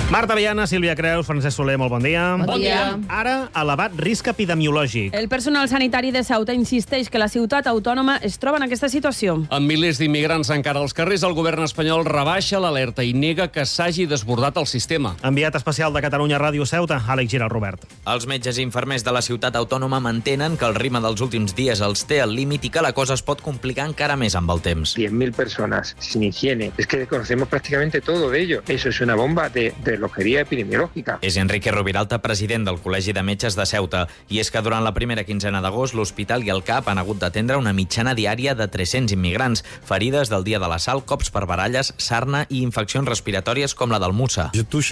Marta Viana, Sílvia Creus, Francesc Soler, molt bon dia. Bon dia. Ara, elevat risc epidemiològic. El personal sanitari de Ceuta insisteix que la ciutat autònoma es troba en aquesta situació. Amb milers d'immigrants encara als carrers, el govern espanyol rebaixa l'alerta i nega que s'hagi desbordat el sistema. Enviat especial de Catalunya Ràdio Ceuta, Àlex Giral Robert. Els metges i infermers de la ciutat autònoma mantenen que el ritme dels últims dies els té al límit i que la cosa es pot complicar encara més amb el temps. 10.000 personas sin higiene. Es que conocemos prácticamente todo de ello. Eso es una bomba de relojería epidemiológica. És Enrique Roviralta, president del Col·legi de Metges de Ceuta. I és que durant la primera quinzena d'agost, l'hospital i el CAP han hagut d'atendre una mitjana diària de 300 immigrants, ferides del dia de la sal, cops per baralles, sarna i infeccions respiratòries com la del Musa.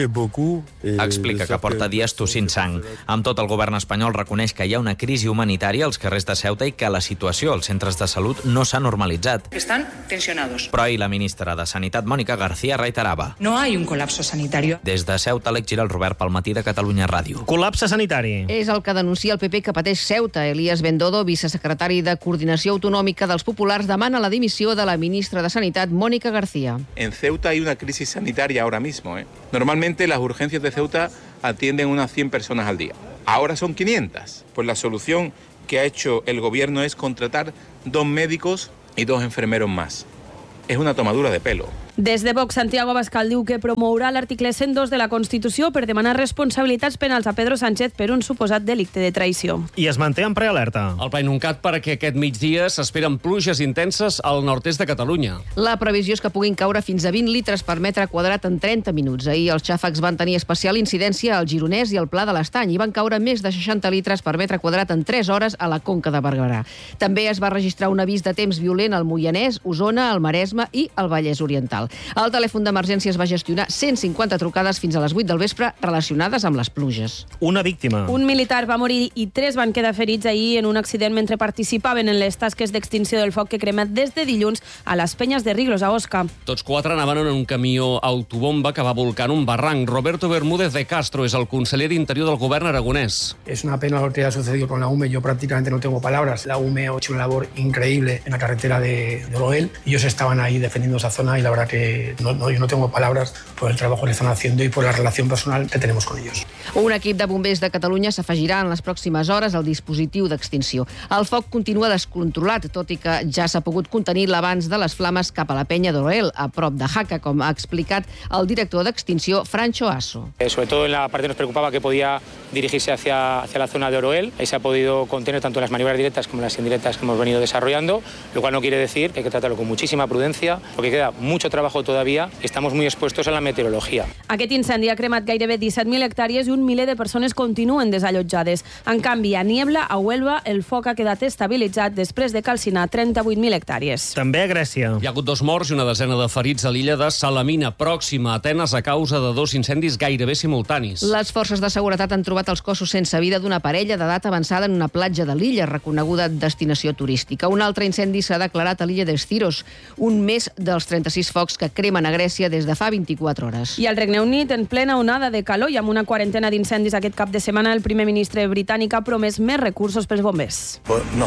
Explica que porta dies tossint sang. Amb tot, el govern espanyol reconeix que hi ha una crisi humanitària als carrers de Ceuta i que la situació als centres de salut no s'ha normalitzat. Están tensionados. Però ahir la ministra de Sanitat, Mónica García, reiterava. No hay un colapso sanitario. Des de Ceuta, Àlex Giral Robert pel matí de Catalunya Ràdio. Col·lapse sanitari. És el que denuncia el PP que pateix Ceuta. Elías Bendodo, vicesecretari de Coordinació Autonòmica dels Populars, demana la dimissió de la ministra de Sanitat, Mónica García. En Ceuta hay una crisis sanitaria ahora mismo. Normalmente las urgencias de Ceuta atienden unas 100 personas al día. Ahora son 500. Pues la solución que ha hecho el gobierno es contratar 2 médicos y 2 enfermeros más. Es una tomadura de pelo. Des de Vox, Santiago Abascal diu que promourà l'article 102 de la Constitució per demanar responsabilitats penals a Pedro Sánchez per un suposat delicte de traïció. I es manté en prealerta. El PNUNCAT perquè aquest migdia s'esperen pluges intenses al nord-est de Catalunya. La previsió és que puguin caure fins a 20 litres per metre quadrat en 30 minuts. Ahir els xàfecs van tenir especial incidència al Gironès i al Pla de l'Estany i van caure més de 60 litres per metre quadrat en 3 hores a la Conca de Barberà. També es va registrar un avís de temps violent al Moianès, Osona, al Maresme i al Vallès Oriental. El telèfon d'emergències va gestionar 150 trucades fins a les 8 del vespre relacionades amb les pluges. Una víctima. Un militar va morir i 3 van quedar ferits ahir en un accident mentre participaven en les tasques d'extinció del foc que crema des de dilluns a les Penyes de Riglos, a Osca. Tots 4 anaven en un camió autobomba que va volcar en un barranc. Roberto Bermúdez de Castro és el conseller d'Interior del govern aragonès. Es una pena lo que ha sucedido con la UME. Yo prácticamente no tengo palabras. La UME ha hecho una labor increíble en la carretera de Oroel. Ellos estaban ahí defendiendo esa zona y la verdad que yo no tengo palabras por el trabajo que están haciendo y por la relación personal que tenemos con ellos. Un equip de bombers de Catalunya s'afegirà en les pròximes hores al dispositiu d'extinció. El foc continua descontrolat, tot i que ja s'ha pogut contenir l'avanç de les flames cap a la penya d'Oroel, a prop de Jaca, com ha explicat el director d'extinció, Francho Asso. Sobre todo en la parte nos preocupaba que podía dirigirse hacia la zona de Oroel. Ahí se ha podido contener tanto las maniobras directas como las indirectas que hemos venido desarrollando, lo cual no quiere decir que hay que tratarlo con muchísima prudencia, porque queda mucho trabajo todavía. Estamos muy expuestos a la meteorología. Aquest incendi ha cremat gairebé 17.000 hectàrees i un miler de persones continuen desallotjades. En canvi, a Niebla, a Huelva, el foc ha quedat estabilitzat després de calcinar 38.000 hectàrees. També a Grècia. Hi ha hagut 2 morts i una desena de ferits a l'illa de Salamina, pròxima a Atenes, a causa de 2 incendis gairebé simultanis. Les forces de seguretat han trobat els cossos sense vida d'una parella d'edat avançada en una platja de l'illa, reconeguda destinació turística. Un altre incendi s'ha declarat a l'illa d'Estiros, un més dels 36 focs que cremen a Grècia des de fa 24 hores. I al Regne Unit, en plena onada de calor i amb una quarantena d'incendis aquest cap de setmana, el primer ministre britànic ha promès més recursos pels bombers.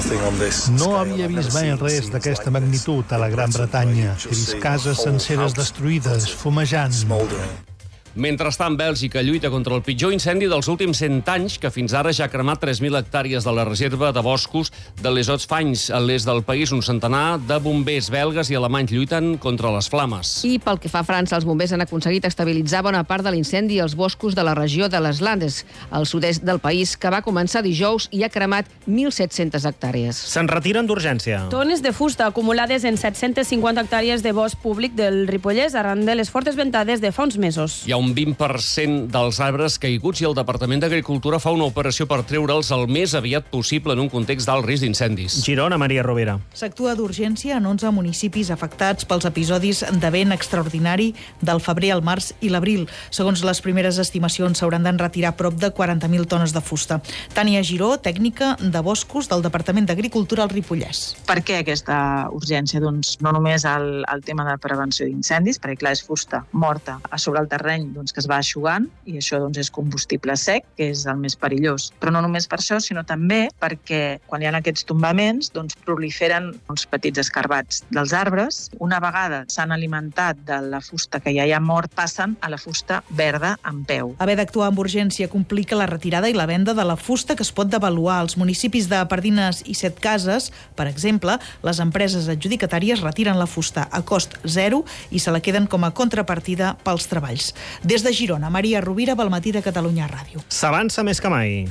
No havia vist mai res d'aquesta magnitud a la Gran Bretanya. He vist cases senceres destruïdes, fumejant. Mentrestant, Bèlgica lluita contra el pitjor incendi dels últims 100 anys, que fins ara ja ha cremat 3.000 hectàrees de la reserva de boscos de les Hauts-de-Fanys, a l'est del país. Un centenar de bombers belgues i alemanys lluiten contra les flames. I pel que fa a França, els bombers han aconseguit estabilitzar bona part de l'incendi als boscos de la regió de les Landes, al sud-est del país, que va començar dijous i ha cremat 1.700 hectàrees. Se'n retiren d'urgència. Tones de fusta acumulades en 750 hectàrees de bosc públic del Ripollès arran de les fortes ventades de fa uns mesos. Hi ha un 20% dels arbres caiguts i el Departament d'Agricultura fa una operació per treure'ls el més aviat possible en un context d'alt risc d'incendis. Girona, Maria Rovira. S'actua d'urgència en 11 municipis afectats pels episodis de vent extraordinari del febrer al març i l'abril. Segons les primeres estimacions, s'hauran d'enretirar prop de 40.000 tones de fusta. Tània Giró, tècnica de boscos del Departament d'Agricultura al Ripollès. Per què aquesta urgència? Doncs no només el tema de prevenció d'incendis, perquè clar, és fusta morta a sobre el terreny que es va eixugant i això és combustible sec, que és el més perillós. Però no només per això, sinó també perquè quan hi ha aquests tombaments proliferen uns petits escarbats dels arbres. Una vegada s'han alimentat de la fusta que ja hi ha mort, passen a la fusta verda en peu. Haver d'actuar amb urgència complica la retirada i la venda de la fusta que es pot devaluar. Als municipis de Pardines i Setcases, per exemple, les empreses adjudicatàries retiren la fusta a cost zero i se la queden com a contrapartida pels treballs. Des de Girona, Maria Rovira, pel Matí de Catalunya Ràdio. S'avança més que mai.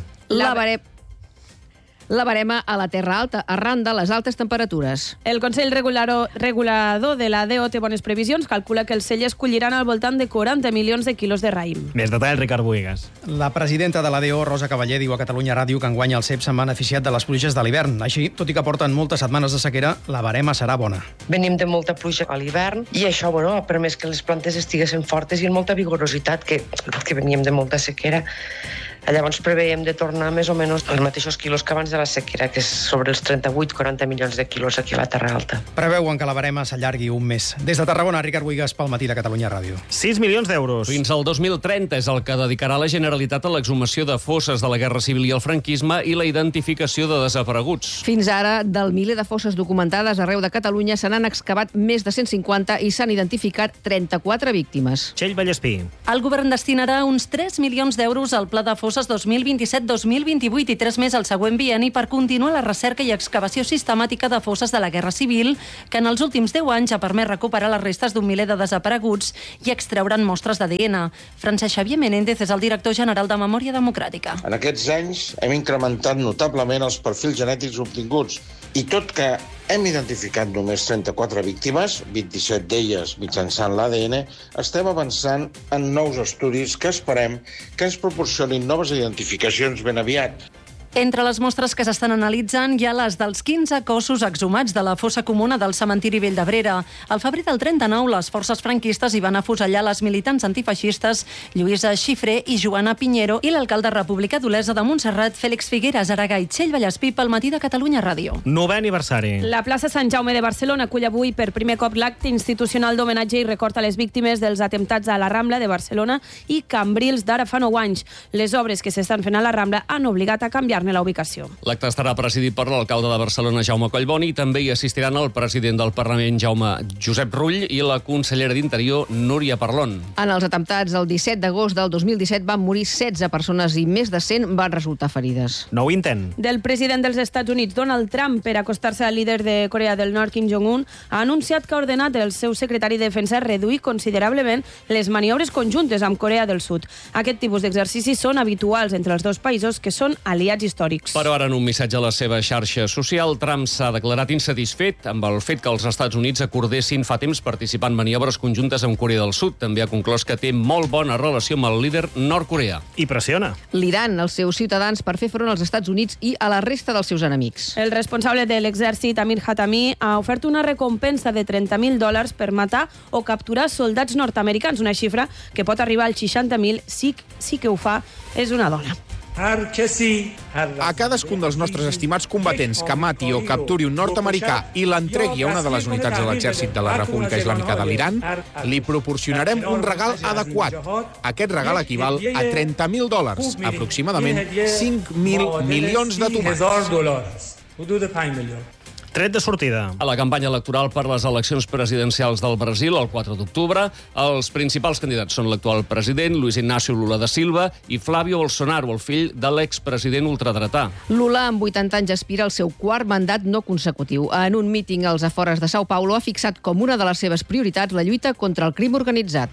La barema a la Terra Alta, arran de les altes temperatures. El Consell Regulador de la DO té bones previsions. Calcula que els cellers colliran al voltant de 40 milions de quilos de raïm. Més detall, Ricard Buigas. La presidenta de la DO, Rosa Cavaller, diu a Catalunya Ràdio que enguany els ceps s'han beneficiat de les pluges de l'hivern. Així, tot i que porten moltes setmanes de sequera, la barema serà bona. Venim de molta pluja a l'hivern i això ha permès que les plantes estiguessin fortes i amb molta vigorositat, que veníem de molta sequera. Llavors preveiem de tornar més o menys els mateixos quilos que abans de la sequera, que és sobre els 38-40 milions de quilos aquí a la Terra Alta. Preveuen que la barema s'allargui un mes. Des de Tarragona, Ricard Buigas, pel Matí de Catalunya Ràdio. 6 milions d'euros. Fins al 2030 és el que dedicarà la Generalitat a l'exhumació de fosses de la Guerra Civil i el franquisme i la identificació de desapareguts. Fins ara, del miler de fosses documentades arreu de Catalunya, se n'han excavat més de 150 i s'han identificat 34 víctimes. Txell Vallespí. El govern destinarà uns 3 milions d'euros al pla de fosses 2027-2028 i 3 més al següent bienni per continuar la recerca i excavació sistemàtica de fosses de la Guerra Civil, que en els últims 10 anys ha permès recuperar les restes d'un miler de desapareguts i extreure'n mostres d'ADN. Francesc Xavier Menéndez és el director general de Memòria Democràtica. En aquests anys hem incrementat notablement els perfils genètics obtinguts i tot que hem identificat només 34 víctimes, 27 d'elles mitjançant l'ADN, estem avançant en nous estudis que esperem que ens proporcionin noves identificacions ben aviat. Entre les mostres que s'estan analitzant hi ha les dels 15 cossos exhumats de la fossa comuna del cementiri Vell d'Abrera. Al febrer del 39, les forces franquistes hi van afusellar les militants antifeixistes Lluïsa Xifré i Joana Piñero i l'alcalde republicà d'Olesa de Montserrat, Fèlix Figueres, Aragai, Txell Vallespí, pel Matí de Catalunya Ràdio. 9è aniversari. La plaça Sant Jaume de Barcelona acull avui per primer cop l'acte institucional d'homenatge i record a les víctimes dels atemptats a la Rambla de Barcelona i Cambrils d'ara fa 9 anys. Les obres que s'estan fent a la Rambla han obligat a canviar la ubicació. L'acte estarà presidit per l'alcalde de Barcelona, Jaume Collboni, i també hi assistiran el president del Parlament, Josep Rull, i la consellera d'Interior, Núria Parlon. En els atemptats el 17 d'agost del 2017 van morir 16 persones i més de 100 van resultar ferides. Nou intent. Del president dels Estats Units, Donald Trump, per acostar-se al líder de Corea del Nord, Kim Jong-un, ha anunciat que ha ordenat el seu secretari de Defensa reduir considerablement les maniobres conjuntes amb Corea del Sud. Aquest tipus d'exercicis són habituals entre els dos països que són aliats històrics. Però ara, en un missatge a la seva xarxa social, Trump s'ha declarat insatisfet amb el fet que els Estats Units acordessin fa temps participar en maniobres conjuntes amb Corea del Sud. També ha conclòs que té molt bona relació amb el líder nord-coreà. I pressiona L'Iran, els seus ciutadans, per fer front als Estats Units i a la resta dels seus enemics. El responsable de l'exèrcit, Amir Hatami, ha ofert una recompensa de $30.000 per matar o capturar soldats nord-americans, una xifra que pot arribar als 60.000 si que ho fa és una dona. A cadascun dels nostres estimats combatents que mati o capturi un nord-americà i l'entregui a una de les unitats de l'exèrcit de la República Islàmica de l'Iran, li proporcionarem un regal adequat. Aquest regal equival a $30.000, aproximadament 5.000 milions de tomàquets. Tret de sortida. A la campanya electoral per les eleccions presidencials del Brasil, el 4 d'octubre, els principals candidats són l'actual president, Luis Inácio Lula da Silva, i Flávio Bolsonaro, el fill de l'expresident ultradretà. Lula, amb 80 anys, aspira al seu quart mandat no consecutiu. En un míting als afores de São Paulo ha fixat com una de les seves prioritats la lluita contra el crim organitzat.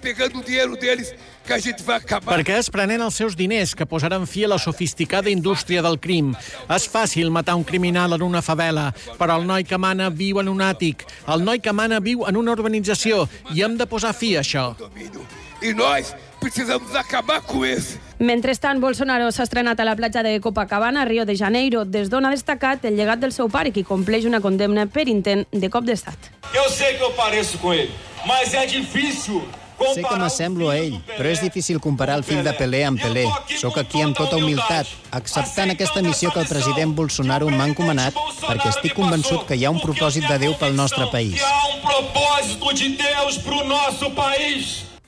Perquè és prenent els seus diners que posaran fi a la sofisticada indústria del crim. És fàcil matar un criminal en una favela, però el noi que mana viu en un àtic. El noi que mana viu en una urbanització i hem de posar fi a això. I nós precisamos acabar com isso. Mentrestant, Bolsonaro s'ha estrenat a la platja de Copacabana, a Rio de Janeiro, des d'on ha destacat el llegat del seu pare, que compleix una condemna per intent de cop d'estat. Eu sei que eu pareço com ele, mas é difícil. Sé que m'assemblo a ell, però és difícil comparar el fill de Pelé amb Pelé. Soc aquí amb tota humilitat, acceptant aquesta missió que el president Bolsonaro m'ha encomanat, perquè estic convençut que hi ha un propòsit de Déu pel nostre país.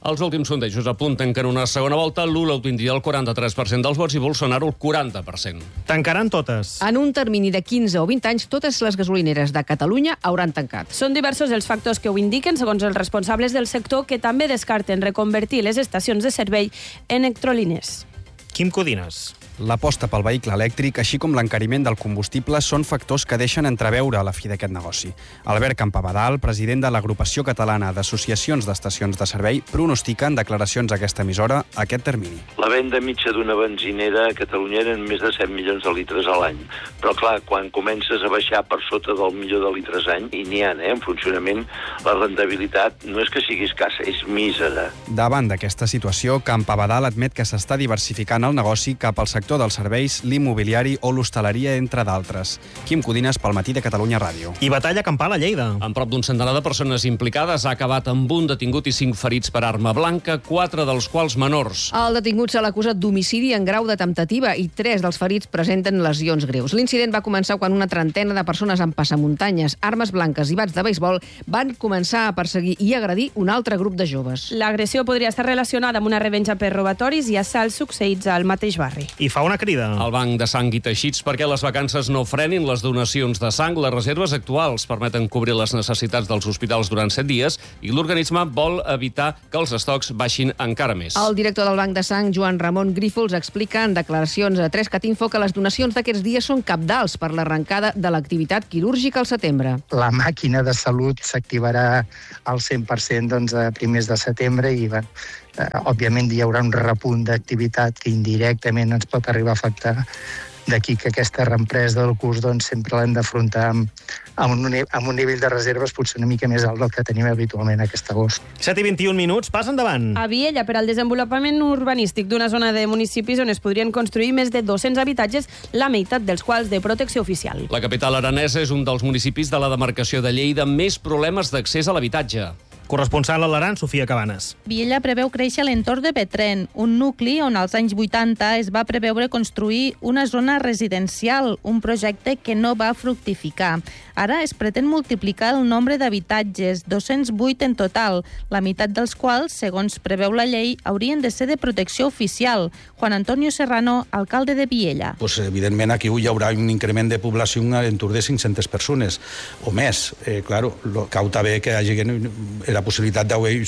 Els últims sondejos apunten que en una segona volta Lula obtindria el 43% dels vots i Bolsonaro el 40%. Tancaran totes. En un termini de 15 o 20 anys, totes les gasolineres de Catalunya hauran tancat. Són diversos els factors que ho indiquen, segons els responsables del sector, que també descarten reconvertir les estacions de servei en electrolines. Quim Codines. L'aposta pel vehicle elèctric, així com l'encariment del combustible, són factors que deixen entreveure la fi d'aquest negoci. Albert Campabadal, president de l'Agrupació Catalana d'Associacions d'Estacions de Servei, pronostica en declaracions a aquesta emissora aquest termini. La venda mitja d'una benzinera a Catalunya eren més de 7 milions de litres a l'any. Però, clar, quan comences a baixar per sota del milió de litres any, i n'hi ha, en funcionament, la rendibilitat no és que sigui escassa, és mísera. Davant d'aquesta situació, Campabadal admet que s'està diversificant el negoci cap al sector dels serveis, l'immobiliari o l'hostaleria, entre d'altres. Quim Codines, pel Matí de Catalunya Ràdio. I batalla campal a Lleida. Amb prop d'un centenar de persones implicades, ha acabat amb un detingut i 5 ferits per arma blanca, 4 dels quals menors. El detingut se l'acusat d'homicidi en grau de temptativa i 3 dels ferits presenten lesions greus. L'incident va començar quan una trentena de persones amb passamuntanyes, armes blanques i bats de beisbol van començar a perseguir i agredir un altre grup de joves. L'agressió podria estar relacionada amb una revenja per robatoris i assalts succeïts al mateix barri. I fa una crida. El Banc de Sang i Teixits perquè les vacances no frenin les donacions de sang. Les reserves actuals permeten cobrir les necessitats dels hospitals durant 7 dies i l'organisme vol evitar que els estocs baixin encara més. El director del Banc de Sang, Joan Ramon Grífols, explica en declaracions a 3CatInfo que les donacions d'aquests dies són cabdals per l'arrencada de l'activitat quirúrgica al setembre. La màquina de salut s'activarà al 100% a primers de setembre i òbviament hi haurà un repunt d'activitat que indirectament ens pot arribar a afectar. D'aquí que aquesta reempresa del curs sempre l'hem d'afrontar amb un nivell de reserves potser una mica més alt del que tenim habitualment aquest agost. 7:21 minuts, passa endavant. A Viella, per al desenvolupament urbanístic d'una zona de municipis on es podrien construir més de 200 habitatges, la meitat dels quals de protecció oficial. La capital aranesa és un dels municipis de la demarcació de Lleida amb més problemes d'accés a l'habitatge. Corresponsal a l'Aran, Sofia Cabanes. Viella preveu créixer a l'entorn de Petren, un nucli on als anys 80 es va preveure construir una zona residencial, un projecte que no va fructificar. Ara es pretén multiplicar el nombre d'habitatges, 208 en total, la meitat dels quals, segons preveu la llei, haurien de ser de protecció oficial. Juan Antonio Serrano, alcalde de Viella. Evidentment aquí hi haurà un increment de població a l'entorn de 500 persones o més. Claro, cau també que hi hagi la possibilitat d'haver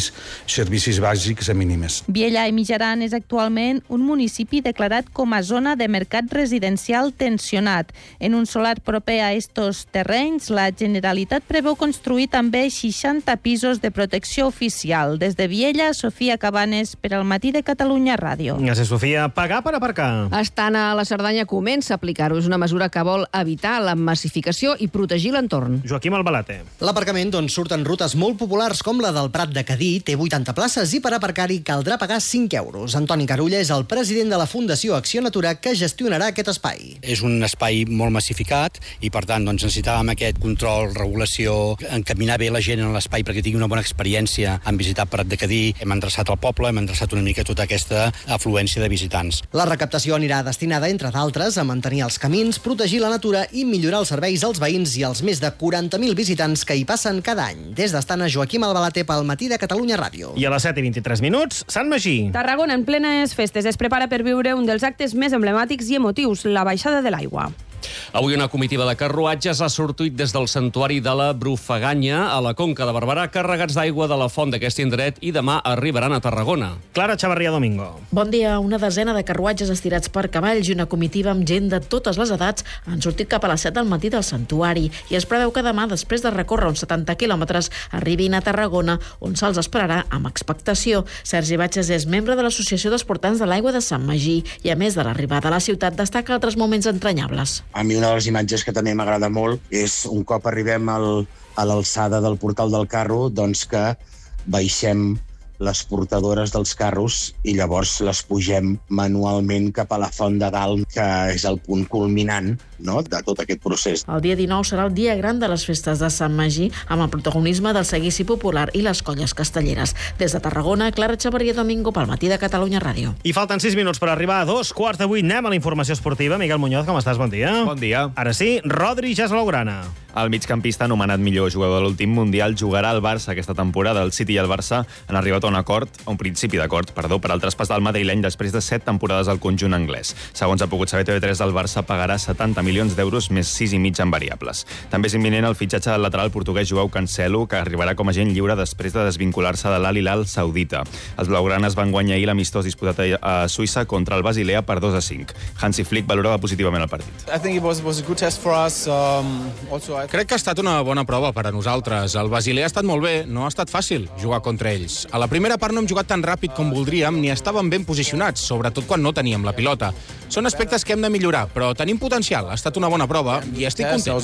servicis bàsics mínimes. Viella i Mijaran és actualment un municipi declarat com a zona de mercat residencial tensionat. En un solar proper a estos terrenys, la Generalitat preveu construir també 60 pisos de protecció oficial. Des de Viella, Sofia Cabanes, per al Matí de Catalunya Ràdio. Gràcies, Sofia. Pagar per aparcar. Estana a la Cerdanya comença a aplicar-ho. És una mesura que vol evitar la massificació i protegir l'entorn. Joaquim Albalate. L'aparcament d'on surten rutes molt populars com la del Prat de Cadí té 80 places i per aparcar-hi caldrà pagar 5 euros. Antoni Carulla és el president de la Fundació Acció Natura que gestionarà aquest espai. És un espai molt massificat i, per tant, necessitàvem aquest control, regulació, encaminar bé la gent en l'espai perquè tingui una bona experiència en visitar Prat de Cadí. Hem endreçat el poble, hem endreçat una mica tota aquesta afluència de visitants. La recaptació anirà destinada, entre d'altres, a mantenir els camins, protegir la natura i millorar els serveis als veïns i als més de 40.000 visitants que hi passen cada any. Des d'Estana, Joaquim Albalate pel Matí de Catalunya Ràdio. I a les 7:23 minuts, Sant Magí. Tarragona, en plenes festes, es prepara per viure un dels actes més emblemàtics i emotius, la baixada de l'aigua. Avui una comitiva de carruatges ha sortit des del santuari de la Brufaganya a la Conca de Barberà, carregats d'aigua de la font d'aquest indret i demà arribaran a Tarragona. Clara Chavarria Domingo. Bon dia. Una desena de carruatges estirats per cavalls i una comitiva amb gent de totes les edats han sortit cap a les 7 del matí del santuari i es preveu que demà, després de recórrer uns 70 quilòmetres, arribin a Tarragona, on se'ls esperarà amb expectació. Sergi Batges és membre de l'Associació d'Esportants de l'Aigua de Sant Magí i, a més de l'arribada a la ciutat, destaca altres moments entranyables. A mi una de les imatges que també m'agrada molt és un cop arribem a l'alçada del portal del carro, doncs que baixem les portadores dels carros i llavors les pugem manualment cap a la font de dalt, que és el punt culminant, no?, de tot aquest procés. El dia 19 serà el dia gran de les festes de Sant Magí, amb el protagonisme del seguici popular i les colles castelleres. Des de Tarragona, Clara Chavarria Domingo pel Matí de Catalunya Ràdio. I falten 6 minuts per arribar a 2:15. Anem a la informació esportiva. Miguel Muñoz, com estàs? Bon dia. Bon dia. Ara sí, Rodri ja és blaugrana. El migcampista, anomenat millor jugador de l'últim Mundial, jugarà al Barça aquesta temporada. El City i el Barça han arribat a un principi d'acord, per al traspàs del madrileny després de 7 temporades al conjunt anglès. Segons ha pogut saber TV3, el Barça pagarà 70 milions d'euros més 6,5 en variables. També és imminent el fitxatge del lateral portuguès Joao Cancelo, que arribarà com a agent lliure després de desvincular-se de l'Al-Hilal saudita. Els blaugranes van guanyar ahir l'amistós disputat a Suïssa contra el Basilea per 2-5. Hansi Flick valorava positivament el partit. Crec que ha estat una bona prova per a nosaltres. El Basilea ha estat molt bé, no ha estat fàcil jugar contra ells. A la primera part no hem jugat tan ràpid com voldríem ni estàvem ben posicionats, sobretot quan no teníem la pilota. Són aspectes que hem de millorar, però tenim potencial. Ha estat una bona prova i estic content.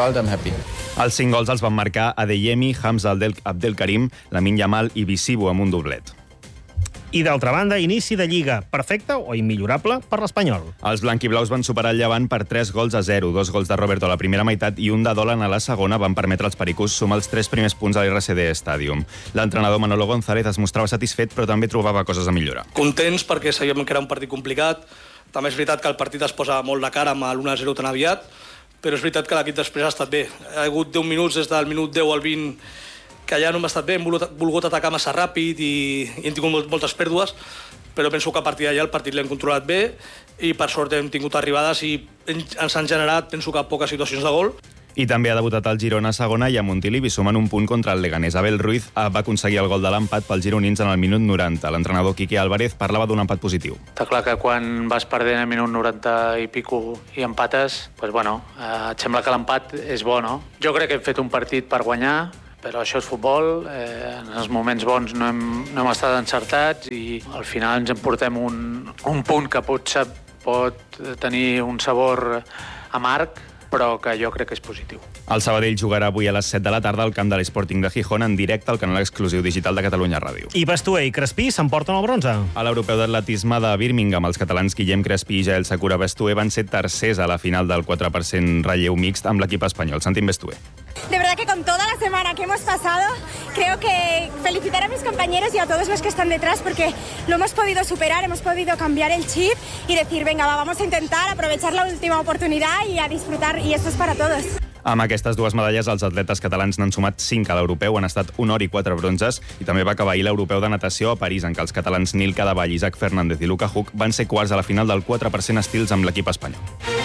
Els 5 gols els van marcar Adeyemi, Hamza Abdelkarim, Lamine Yamal i Visibo amb un doblet. I d'altra banda, inici de Lliga. Perfecte o immillorable per l'Espanyol. Els blanquiblaus van superar el Llevant per 3-0. 2 gols de Roberto a la primera meitat i un de Dolan a la segona van permetre als pericús sumar els 3 primers punts a l'RCD Stadium. L'entrenador Manolo González es mostrava satisfet, però també trobava coses a millorar. Contents perquè sabíem que era un partit complicat. També és veritat que el partit es posa molt de cara amb l'1-0 tan aviat, però és veritat que l'equip després ha estat bé. Ha hagut 10 minuts des del minut 10 al 20 que ja no hem estat bé, hem volgut atacar massa ràpid i hem tingut moltes pèrdues, però penso que a partir d'allà el partit l'hem controlat bé i per sort hem tingut arribades i ens han generat, penso que poques situacions de gol. I també ha debutat el Girona a segona i a Montilivi sumant un punt contra el Leganés. Abel Ruiz va aconseguir el gol de l'empat pels gironins en el minut 90. L'entrenador Quique Álvarez parlava d'un empat positiu. Està clar que quan vas perdent al minut 90 i pico i empates, doncs bueno, et sembla que l'empat és bo, no? Jo crec que hem fet un partit per guanyar, però això és futbol, en els moments bons no hem estat encertats i al final ens emportem un punt que pot tenir un sabor amarg, però que jo crec que és positiu. El Sabadell jugarà avui a les 7 de la tarda al camp de l'Sporting de Gijón en directe al canal exclusiu digital de Catalunya Ràdio. I Bastuer i Crespí s'emporten el bronze. A l'Europeu d'Atletisme de Birmingham, els catalans Guillem Crespí i Jael Sakura Bastuer van ser tercers a la final del 4% relleu mixt amb l'equip espanyol. Sentim Bastuer. De verdad que con toda la semana que hemos pasado, creo que felicitar a mis compañeros y a todos los que están detrás porque lo hemos podido superar, hemos podido cambiar el chip y decir, venga, vamos a intentar aprovechar la última oportunidad y a disfrutar, y esto es para todos. Amb aquestes dues medalles, els atletes catalans n'han sumat 5 a l'europeu, han estat un or i 4 bronzes, i també va acabar ahir l'europeu de natació a París, en què els catalans Nil Cadevall, Isaac Fernández i Luca Huck van ser quarts a la final del 4% estils amb l'equip espanyol.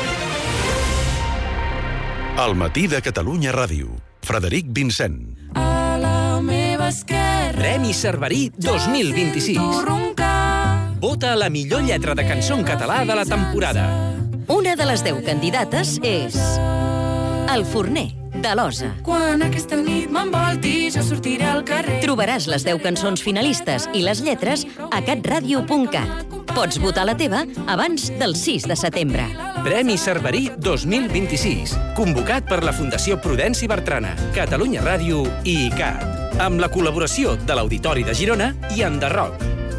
El matí de Catalunya Ràdio. Frederic Vincent. A la meva esquerra. Premi Cerverí 2026. Vota a la millor lletra de cançó en català de la temporada. Una de les 10 candidates és El Forner, de l'Osa. Quan aquesta nit m'envolti, jo sortiré al carrer. Trobaràs les 10 cançons finalistes i les lletres a catradio.cat. Pots votar la teva abans del 6 de setembre. Premi Cerverí 2026. Convocat per la Fundació Prudenci Bertrana, Catalunya Ràdio i ICAT. Amb la col·laboració de l'Auditori de Girona i Enderroc.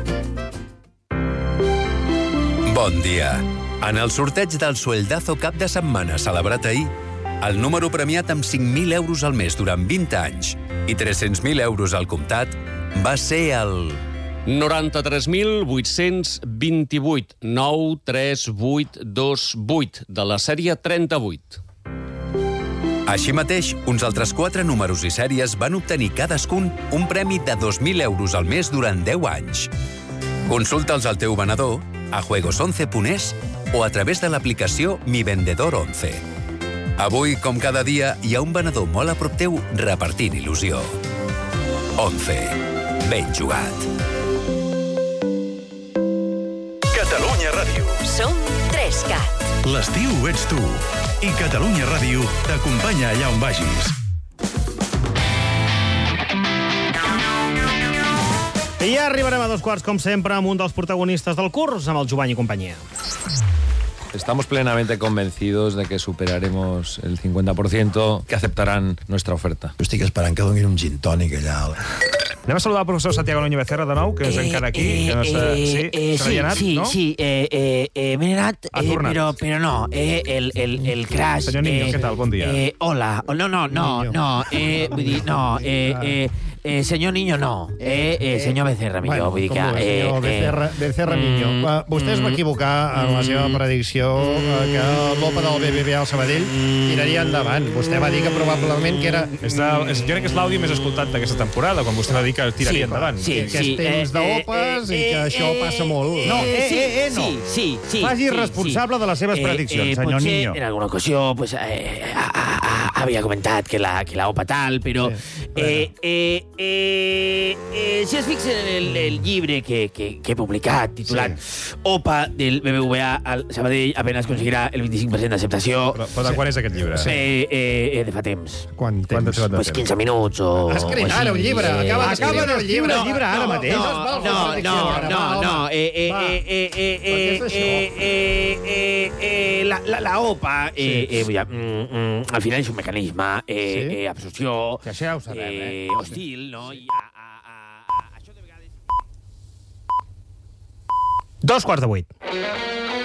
Bon dia. En el sorteig del Sueldazo cap de setmana celebrat ahir, el número premiat amb 5.000 euros al mes durant 20 anys i 300.000 euros al comptat va ser el 93.828 93828 de la sèrie 38. Així mateix, uns altres 4 números i sèries van obtenir cadascun un premi de 2.000 euros al mes durant 10 anys. Consulta'ls al teu venedor, a juegos11.es o a través de l'aplicació Mi Vendedor 11. Avui, com cada dia, hi ha un venedor molt a prop teu repartint il·lusió. 11. Ben jugat. Catalunya Ràdio. Som 3CAT. L'estiu ets tu. I Catalunya Ràdio t'acompanya allà on vagis. I ja arribarem a 2 quarts, com sempre, amb un dels protagonistes del curs, amb el Jovany i companyia. Estamos plenamente convencidos de que superaremos el 50% que aceptarán nuestra oferta. Jo estic esperant que donin un gin tònic allà. Anem a saludar el professor Santiago Núñez Becerra de nou, que és encara aquí. Que no sí, se n'hi ha anat, no? Sí, me n'he anat, però no, el crash... Senyor Niño, què tal? Bon dia. Hola, no, vull dir, no, senyor Niño no. Senyor Becerra, millor. Vull dir que... Senyor Becerra Niño. Vostè es va equivocar en la seva predicció que l'OPA del BBVA al Sabadell tiraria endavant. Vostè va dir que probablement que era... Jo crec que és l'àudio més escoltat d'aquesta temporada, quan vostè va dir que tiraria endavant. Que és temps d'OPAs i que això passa molt. No, no. Sí. Faci responsable de les seves prediccions, senyor Niño. En alguna ocasió, pues, había comentat que la OPA tal, però... si es fixen en el llibre que he publicat, titulat OPA del BBVA al Sabadell apenas conseguirà el 25% d'acceptació... Però de quan és aquest llibre? De fa temps. Quant temps? Pues 15 minuts o... Has escrit ara un llibre. Acaba el llibre ara mateix. La OPA al final és un mecanisme absorció hostil, no? I això de vegades... 2:45.